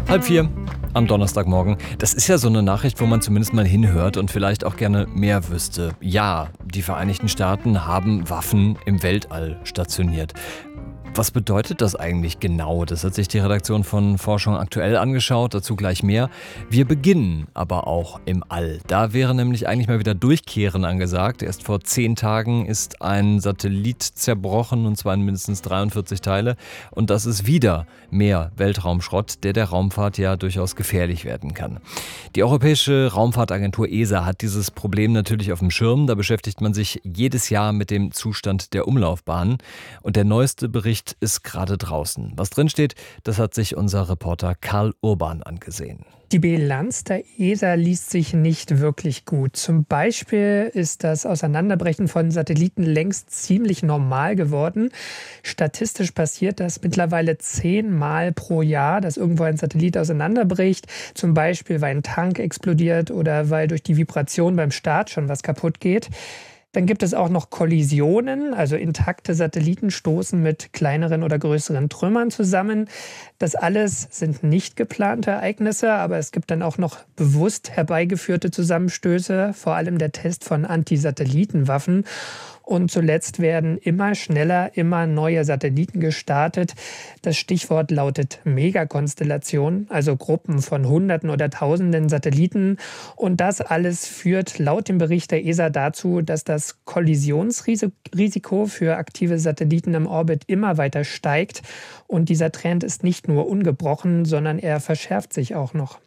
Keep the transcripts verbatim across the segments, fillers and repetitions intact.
Halb vier am Donnerstagmorgen. Das ist ja so eine Nachricht, wo man zumindest mal hinhört und vielleicht auch gerne mehr wüsste. Ja, die Vereinigten Staaten haben Waffen im Weltall stationiert. Was bedeutet das eigentlich genau? Das hat sich die Redaktion von Forschung aktuell angeschaut, dazu gleich mehr. Wir beginnen aber auch im All. Da wäre nämlich eigentlich mal wieder Durchkehren angesagt. Erst vor zehn Tagen ist ein Satellit zerbrochen, und zwar in mindestens dreiundvierzig Teile. Und das ist wieder mehr Weltraumschrott, der der Raumfahrt ja durchaus gefährlich werden kann. Die Europäische Raumfahrtagentur E S A hat dieses Problem natürlich auf dem Schirm. Da beschäftigt man sich jedes Jahr mit dem Zustand der Umlaufbahnen. Und der neueste Bericht ist gerade draußen. Was drinsteht, das hat sich unser Reporter Karl Urban angesehen. Die Bilanz der E S A liest sich nicht wirklich gut. Zum Beispiel ist das Auseinanderbrechen von Satelliten längst ziemlich normal geworden. Statistisch passiert das mittlerweile zehnmal pro Jahr, dass irgendwo ein Satellit auseinanderbricht. Zum Beispiel, weil ein Tank explodiert oder weil durch die Vibration beim Start schon was kaputt geht. Dann gibt es auch noch Kollisionen, also intakte Satelliten stoßen mit kleineren oder größeren Trümmern zusammen. Das alles sind nicht geplante Ereignisse, aber es gibt dann auch noch bewusst herbeigeführte Zusammenstöße, vor allem der Test von Anti-Satellitenwaffen. Und zuletzt werden immer schneller, immer neue Satelliten gestartet. Das Stichwort lautet Megakonstellation, also Gruppen von Hunderten oder Tausenden Satelliten. Und das alles führt laut dem Bericht der E S A dazu, dass das Kollisionsrisiko für aktive Satelliten im Orbit immer weiter steigt. Und dieser Trend ist nicht nur ungebrochen, sondern er verschärft sich auch noch.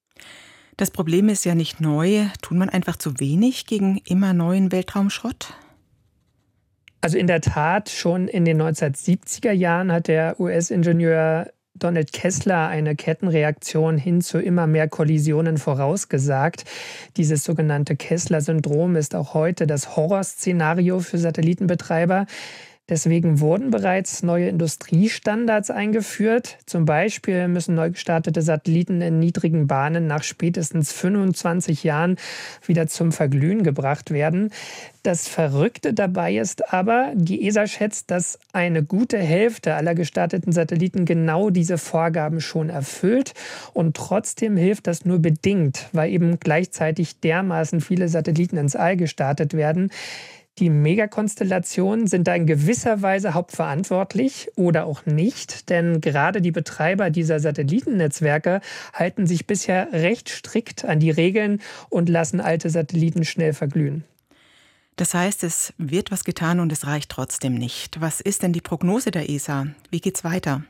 Das Problem ist ja nicht neu. Tut man einfach zu wenig gegen immer neuen Weltraumschrott? Also in der Tat, schon in den neunzehnhundertsiebziger Jahren hat der U S-Ingenieur Donald Kessler eine Kettenreaktion hin zu immer mehr Kollisionen vorausgesagt. Dieses sogenannte Kessler-Syndrom ist auch heute das Horrorszenario für Satellitenbetreiber. Deswegen wurden bereits neue Industriestandards eingeführt. Zum Beispiel müssen neu gestartete Satelliten in niedrigen Bahnen nach spätestens fünfundzwanzig Jahren wieder zum Verglühen gebracht werden. Das Verrückte dabei ist aber, die E S A schätzt, dass eine gute Hälfte aller gestarteten Satelliten genau diese Vorgaben schon erfüllt. Und trotzdem hilft das nur bedingt, weil eben gleichzeitig dermaßen viele Satelliten ins All gestartet werden. Die Megakonstellationen sind da in gewisser Weise hauptverantwortlich oder auch nicht, denn gerade die Betreiber dieser Satellitennetzwerke halten sich bisher recht strikt an die Regeln und lassen alte Satelliten schnell verglühen. Das heißt, es wird was getan und es reicht trotzdem nicht. Was ist denn die Prognose der E S A? Wie geht's weiter?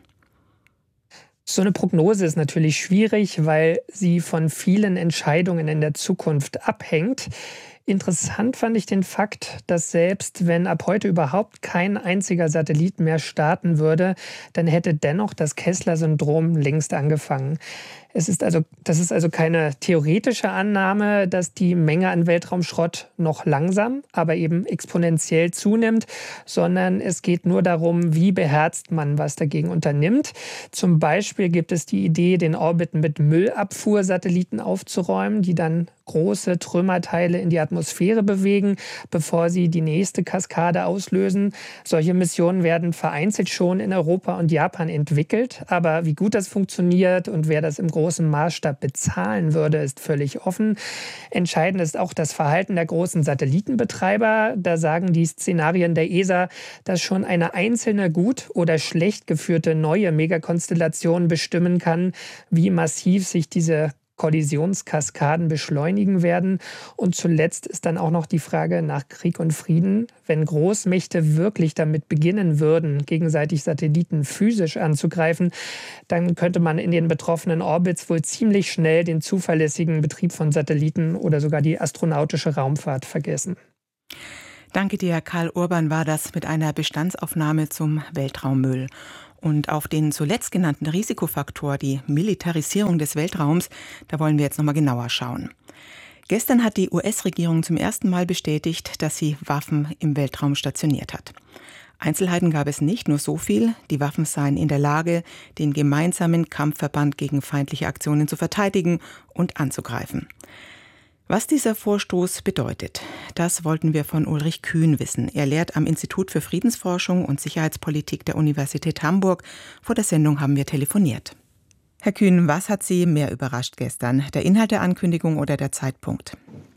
So eine Prognose ist natürlich schwierig, weil sie von vielen Entscheidungen in der Zukunft abhängt. Interessant fand ich den Fakt, dass selbst wenn ab heute überhaupt kein einziger Satellit mehr starten würde, dann hätte dennoch das Kessler-Syndrom längst angefangen. Es ist also, das ist also keine theoretische Annahme, dass die Menge an Weltraumschrott noch langsam, aber eben exponentiell zunimmt, sondern es geht nur darum, wie beherzt man was dagegen unternimmt. Zum Beispiel gibt es die Idee, den Orbit mit Müllabfuhrsatelliten aufzuräumen, die dann große Trümmerteile in die Atmosphäre bewegen, bevor sie die nächste Kaskade auslösen. Solche Missionen werden vereinzelt schon in Europa und Japan entwickelt. Aber wie gut das funktioniert und wer das im großen Maßstab bezahlen würde, ist völlig offen. Entscheidend ist auch das Verhalten der großen Satellitenbetreiber. Da sagen die Szenarien der E S A, dass schon eine einzelne gut oder schlecht geführte neue Megakonstellation bestimmen kann, wie massiv sich diese Kollisionskaskaden beschleunigen werden. Und zuletzt ist dann auch noch die Frage nach Krieg und Frieden. Wenn Großmächte wirklich damit beginnen würden, gegenseitig Satelliten physisch anzugreifen, dann könnte man in den betroffenen Orbits wohl ziemlich schnell den zuverlässigen Betrieb von Satelliten oder sogar die astronautische Raumfahrt vergessen. Danke dir, Karl Urban war das mit einer Bestandsaufnahme zum Weltraummüll. Und auf den zuletzt genannten Risikofaktor, die Militarisierung des Weltraums, da wollen wir jetzt nochmal genauer schauen. Gestern hat die U S-Regierung zum ersten Mal bestätigt, dass sie Waffen im Weltraum stationiert hat. Einzelheiten gab es nicht, nur so viel: Die Waffen seien in der Lage, den gemeinsamen Kampfverband gegen feindliche Aktionen zu verteidigen und anzugreifen. Was dieser Vorstoß bedeutet, das wollten wir von Ulrich Kühn wissen. Er lehrt am Institut für Friedensforschung und Sicherheitspolitik der Universität Hamburg. Vor der Sendung haben wir telefoniert. Herr Kühn, was hat Sie mehr überrascht gestern? Der Inhalt der Ankündigung oder der Zeitpunkt?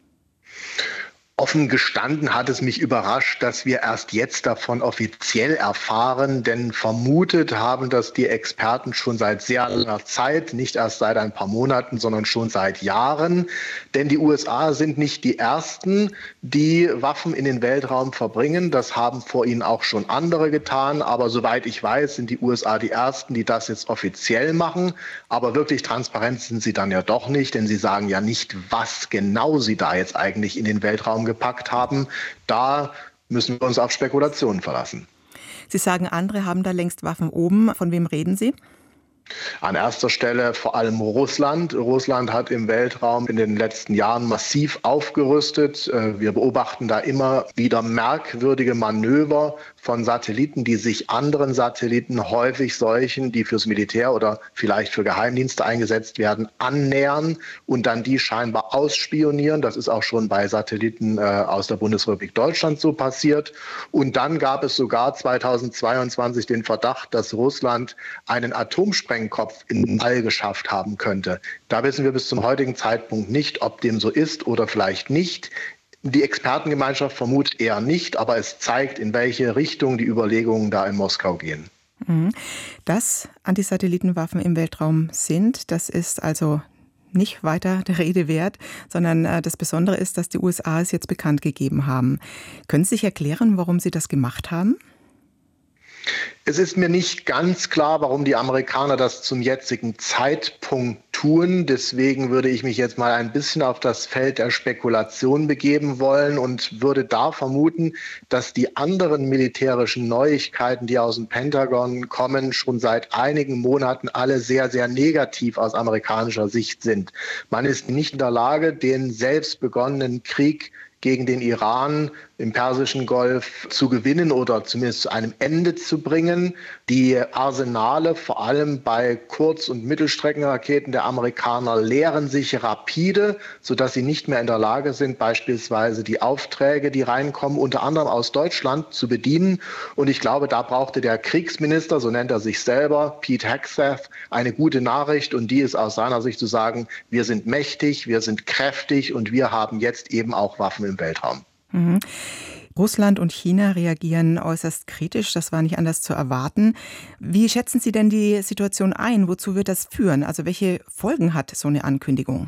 Offen gestanden hat es mich überrascht, dass wir erst jetzt davon offiziell erfahren, denn vermutet haben das die Experten schon seit sehr langer Zeit, nicht erst seit ein paar Monaten, sondern schon seit Jahren. Denn die U S A sind nicht die Ersten, die Waffen in den Weltraum verbringen. Das haben vor ihnen auch schon andere getan. Aber soweit ich weiß, sind die U S A die Ersten, die das jetzt offiziell machen. Aber wirklich transparent sind sie dann ja doch nicht, denn sie sagen ja nicht, was genau sie da jetzt eigentlich in den Weltraum gepackt haben. Da müssen wir uns auf Spekulationen verlassen. Sie sagen, andere haben da längst Waffen oben. Von wem reden Sie? An erster Stelle vor allem Russland. Russland hat im Weltraum in den letzten Jahren massiv aufgerüstet. Wir beobachten da immer wieder merkwürdige Manöver von Satelliten, die sich anderen Satelliten, häufig solchen, die fürs Militär oder vielleicht für Geheimdienste eingesetzt werden, annähern und dann die scheinbar ausspionieren. Das ist auch schon bei Satelliten äh, aus der Bundesrepublik Deutschland so passiert. Und dann gab es sogar zweitausendzweiundzwanzig den Verdacht, dass Russland einen Atomsprengkopf in All geschafft haben könnte. Da wissen wir bis zum heutigen Zeitpunkt nicht, ob dem so ist oder vielleicht nicht. Die Expertengemeinschaft vermutet eher nicht, aber es zeigt, in welche Richtung die Überlegungen da in Moskau gehen. Dass Antisatellitenwaffen im Weltraum sind, das ist also nicht weiter der Rede wert, sondern das Besondere ist, dass die U S A es jetzt bekannt gegeben haben. Können Sie sich erklären, warum Sie das gemacht haben? Es ist mir nicht ganz klar, warum die Amerikaner das zum jetzigen Zeitpunkt tun. Deswegen würde ich mich jetzt mal ein bisschen auf das Feld der Spekulation begeben wollen und würde da vermuten, dass die anderen militärischen Neuigkeiten, die aus dem Pentagon kommen, schon seit einigen Monaten alle sehr, sehr negativ aus amerikanischer Sicht sind. Man ist nicht in der Lage, den selbst begonnenen Krieg gegen den Iran im Persischen Golf zu gewinnen oder zumindest zu einem Ende zu bringen. Die Arsenale, vor allem bei Kurz- und Mittelstreckenraketen der Amerikaner, leeren sich rapide, sodass sie nicht mehr in der Lage sind, beispielsweise die Aufträge, die reinkommen, unter anderem aus Deutschland, zu bedienen. Und ich glaube, da brauchte der Kriegsminister, so nennt er sich selber, Pete Hegseth, eine gute Nachricht. Und die ist aus seiner Sicht zu sagen, wir sind mächtig, wir sind kräftig und wir haben jetzt eben auch Waffen im Weltraum. Mhm. Russland und China reagieren äußerst kritisch, das war nicht anders zu erwarten. Wie schätzen Sie denn die Situation ein? Wozu wird das führen? Also welche Folgen hat so eine Ankündigung?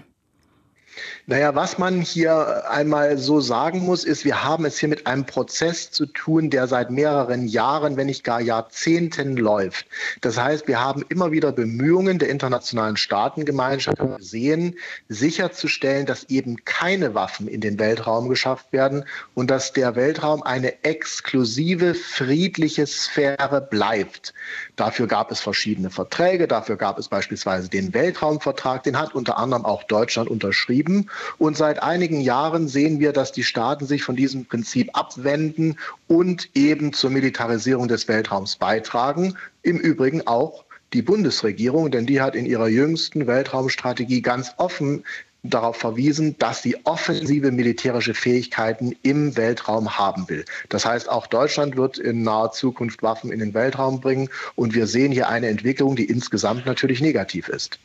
Naja, was man hier einmal so sagen muss, ist, wir haben es hier mit einem Prozess zu tun, der seit mehreren Jahren, wenn nicht gar Jahrzehnten läuft. Das heißt, wir haben immer wieder Bemühungen der internationalen Staatengemeinschaft gesehen, sicherzustellen, dass eben keine Waffen in den Weltraum geschafft werden und dass der Weltraum eine exklusive, friedliche Sphäre bleibt. Dafür gab es verschiedene Verträge, dafür gab es beispielsweise den Weltraumvertrag, den hat unter anderem auch Deutschland unterschrieben. Und seit einigen Jahren sehen wir, dass die Staaten sich von diesem Prinzip abwenden und eben zur Militarisierung des Weltraums beitragen. Im Übrigen auch die Bundesregierung, denn die hat in ihrer jüngsten Weltraumstrategie ganz offen darauf verwiesen, dass sie offensive militärische Fähigkeiten im Weltraum haben will. Das heißt, auch Deutschland wird in naher Zukunft Waffen in den Weltraum bringen. Und wir sehen hier eine Entwicklung, die insgesamt natürlich negativ ist.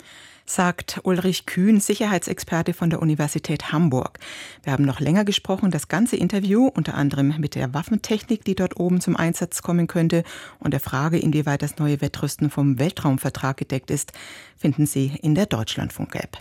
Sagt Ulrich Kühn, Sicherheitsexperte von der Universität Hamburg. Wir haben noch länger gesprochen, das ganze Interview, unter anderem mit der Waffentechnik, die dort oben zum Einsatz kommen könnte, und der Frage, inwieweit das neue Wettrüsten vom Weltraumvertrag gedeckt ist, finden Sie in der Deutschlandfunk-App.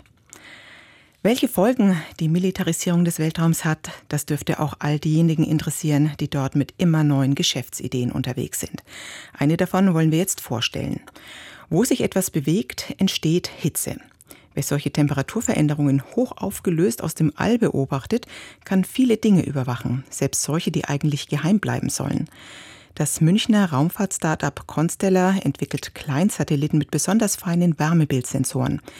Welche Folgen die Militarisierung des Weltraums hat, das dürfte auch all diejenigen interessieren, die dort mit immer neuen Geschäftsideen unterwegs sind. Eine davon wollen wir jetzt vorstellen. Wo sich etwas bewegt, entsteht Hitze. Wer solche Temperaturveränderungen hoch aufgelöst aus dem All beobachtet, kann viele Dinge überwachen, selbst solche, die eigentlich geheim bleiben sollen. Das Münchner Raumfahrt-Startup Constellar entwickelt Kleinsatelliten mit besonders feinen Wärmebildsensoren.